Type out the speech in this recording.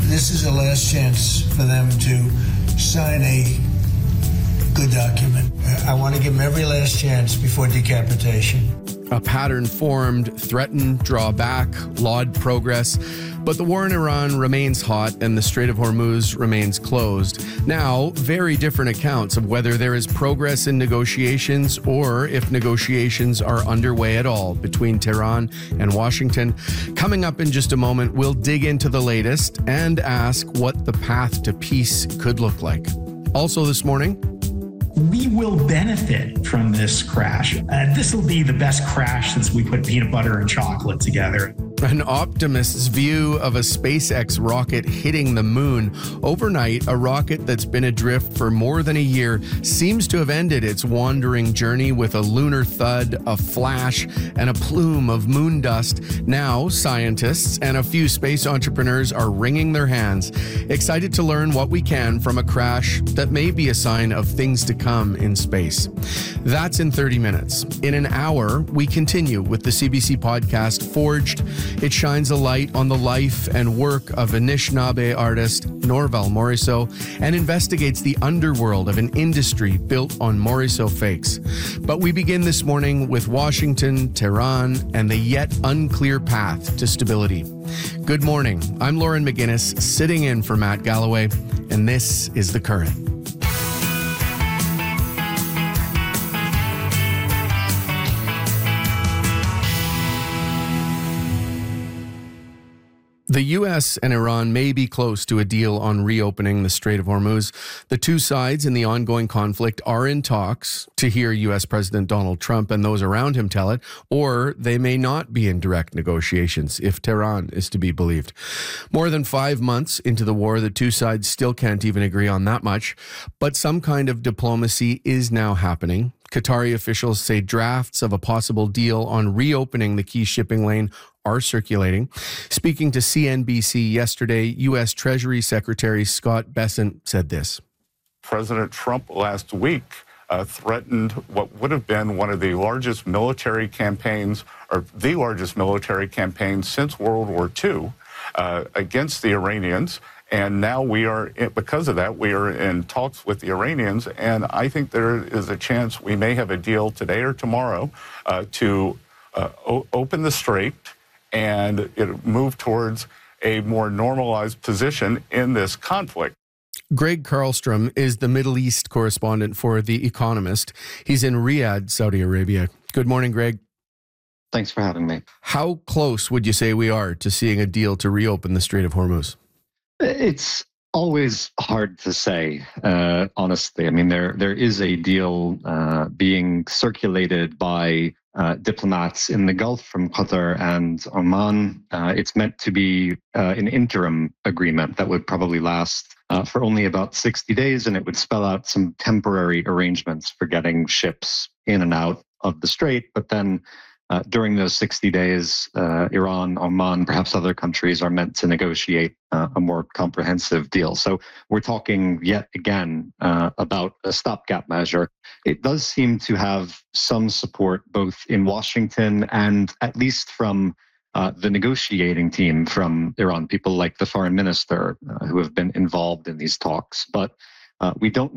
This is the last chance for them to sign a good document. I want to give them every last chance before decapitation. A pattern formed, threaten, draw back, laud progress. But the war in Iran remains hot and the Strait of Hormuz remains closed. Now, very different accounts of whether there is progress in negotiations or if negotiations are underway at all between Tehran and Washington. Coming up in just a moment, we'll dig into the latest and ask what the path to peace could look like. Also this morning, we will benefit from this crash. This will be the best crash since we put peanut butter and chocolate together. An optimist's view of a SpaceX rocket hitting the moon. Overnight, a rocket that's been adrift for more than a year seems to have ended its wandering journey with a lunar thud, a flash, and a plume of moon dust. Now, scientists and a few space entrepreneurs are wringing their hands, excited to learn what we can from a crash that may be a sign of things to come in space. That's in 30 minutes. In an hour, we continue with the CBC podcast Forged. It shines a light on the life and work of Anishinaabe artist Norval Morrisseau and investigates the underworld of an industry built on Morrisseau fakes. But we begin this morning with Washington, Tehran, and the yet unclear path to stability. Good morning. I'm Lauren McGinnis, sitting in for Matt Galloway, and this is The Current. The U.S. and Iran may be close to a deal on reopening the Strait of Hormuz. The two sides in the ongoing conflict are in talks, to hear U.S. President Donald Trump and those around him tell it, or they may not be in direct negotiations, if Tehran is to be believed. More than 5 months into the war, the two sides still can't even agree on that much, but some kind of diplomacy is now happening. Qatari officials say drafts of a possible deal on reopening the key shipping lane are circulating. Speaking to CNBC yesterday, U.S. Treasury Secretary Scott Bessent said this. President Trump last week threatened what would have been one of the largest military campaigns, or the largest military campaign since World War II against the Iranians. And now because of that, we are in talks with the Iranians. And I think there is a chance we may have a deal today or tomorrow to open the strait and move towards a more normalized position in this conflict. Greg Carlstrom is the Middle East correspondent for The Economist. He's in Riyadh, Saudi Arabia. Good morning, Greg. Thanks for having me. How close would you say we are to seeing a deal to reopen the Strait of Hormuz? It's always hard to say, honestly. I mean, there is a deal being circulated by diplomats in the Gulf from Qatar and Oman. It's meant to be an interim agreement that would probably last for only about 60 days, and it would spell out some temporary arrangements for getting ships in and out of the strait. But then during those 60 days, Iran, Oman, perhaps other countries are meant to negotiate a more comprehensive deal. So we're talking yet again about a stopgap measure. It does seem to have some support both in Washington and at least from the negotiating team from Iran, people like the foreign minister who have been involved in these talks. But we don't